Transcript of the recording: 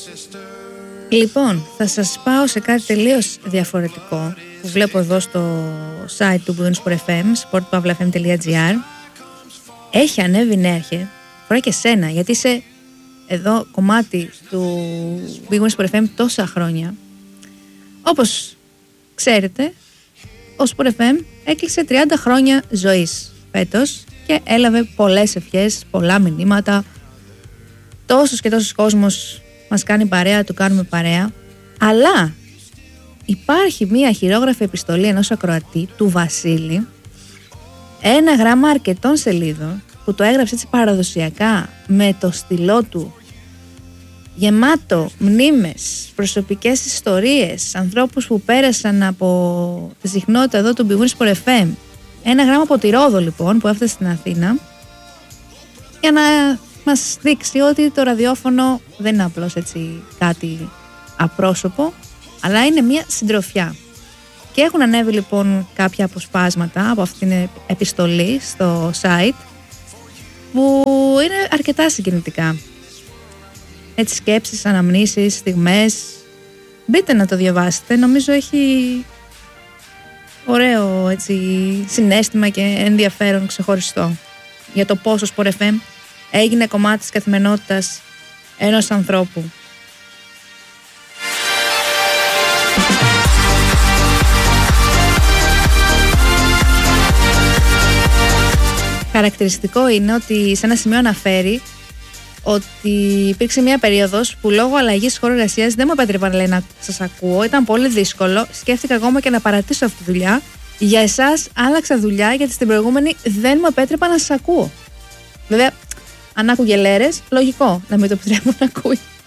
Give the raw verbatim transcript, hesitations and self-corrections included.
Λοιπόν, θα σας πάω σε κάτι τελείως διαφορετικό που βλέπω εδώ στο site του Boudoir εφ εμ, sport pavla f m τελεία g r. Έχει ανέβει νέαρχε, φορά και σένα, γιατί είσαι εδώ κομμάτι του Boudoir εφ εμ τόσα χρόνια. Όπως ξέρετε, ο Sport εφ εμ έκλεισε τριάντα χρόνια ζωής φέτος και έλαβε πολλές ευχές, πολλά μηνύματα. Τόσος και τόσος κόσμος μας κάνει παρέα, του κάνουμε παρέα. Αλλά υπάρχει μία χειρόγραφη επιστολή ενός ακροατή, του Βασίλη, ένα γράμμα αρκετών σελίδων που το έγραψε έτσι παραδοσιακά με το στυλό του, γεμάτο μνήμες, προσωπικές ιστορίες, ανθρώπους που πέρασαν από τη συχνότητα εδώ του Boudoir εφ εμ. Ένα γράμμα από τη Ρόδο λοιπόν που έφτασε στην Αθήνα για να μας δείξει ότι το ραδιόφωνο δεν είναι απλώς έτσι κάτι απρόσωπο, αλλά είναι μια συντροφιά. Και έχουν ανέβει λοιπόν κάποια αποσπάσματα από αυτήν την επιστολή στο site που είναι αρκετά συγκινητικά. Έτσι, σκέψεις, αναμνήσεις, στιγμές. Μπείτε να το διαβάσετε, νομίζω έχει ωραίο έτσι συναίσθημα και ενδιαφέρον ξεχωριστό για το πόσο Sport εφ εμ έγινε κομμάτι της καθημερινότητας ενός ανθρώπου. Χαρακτηριστικό είναι ότι σε ένα σημείο αναφέρει ότι υπήρξε μια περίοδος που λόγω αλλαγής χώρου εργασίας δεν μου επέτρεπαν, λέει, να σας ακούω. Ήταν πολύ δύσκολο. Σκέφτηκα ακόμα και να παρατήσω αυτή τη δουλειά. Για εσάς άλλαξα δουλειά γιατί στην προηγούμενη δεν μου επέτρεπαν να σας ακούω. Βέβαια, αν άκουγε λέρες, λογικό να μην το επιτρέπουν να ακούει.